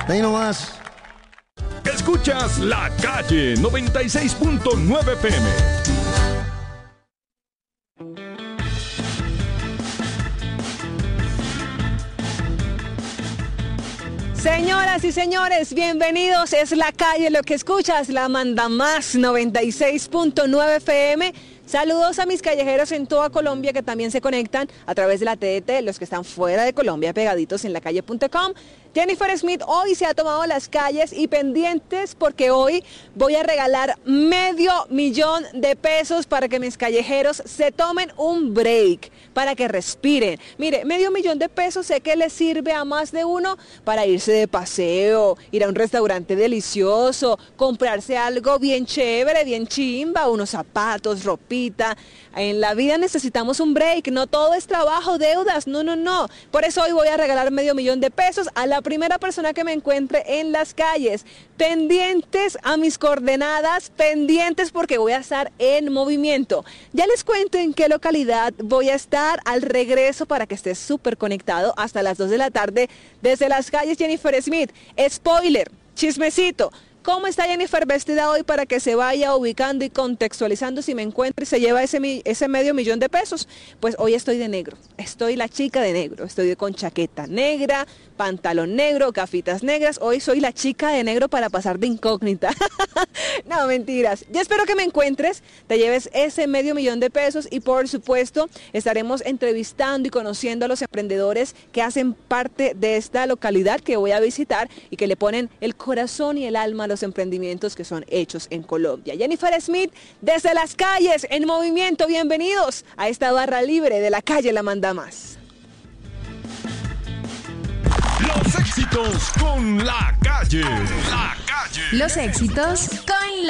Ahí nomás. Escuchas La Calle 96.9 PM. Señoras y señores, bienvenidos. Es La Calle, lo que escuchas, la manda más 96.9 FM. Saludos a mis callejeros en toda Colombia que también se conectan a través de la TDT, los que están fuera de Colombia pegaditos en lacalle.com. Jennifer Smith hoy se ha tomado las calles y pendientes porque hoy voy a regalar $500,000 pesos para que mis callejeros se tomen un break, para que respiren. Mire, $500,000 pesos sé que les sirve a más de uno para irse de paseo, ir a un restaurante delicioso, comprarse algo bien chévere, bien chimba, unos zapatos, ropita. En la vida necesitamos un break, no todo es trabajo, deudas, no. Por eso hoy voy a regalar $500,000 pesos a la primera persona que me encuentre en las calles. Pendientes a mis coordenadas, pendientes porque voy a estar en movimiento. Ya les cuento en qué localidad voy a estar al regreso para que estés súper conectado hasta las 2 de la tarde desde las calles Jennifer Smith. Spoiler, chismecito. ¿Cómo está Jennifer vestida hoy para que se vaya ubicando y contextualizando si me encuentra y se lleva ese $500,000 pesos? Pues hoy estoy de negro, estoy la chica de negro, estoy con chaqueta negra, pantalón negro, gafitas negras. Hoy soy la chica de negro para pasar de incógnita. No, mentiras. Yo espero que me encuentres, te lleves ese $500,000 pesos y por supuesto estaremos entrevistando y conociendo a los emprendedores que hacen parte de esta localidad que voy a visitar y que le ponen el corazón y el alma a los emprendimientos que son hechos en Colombia. Jennifer Smith, desde las calles, en movimiento. Bienvenidos a esta barra libre de La Calle La Manda Más. Los éxitos con La Calle. La Calle. Los éxitos con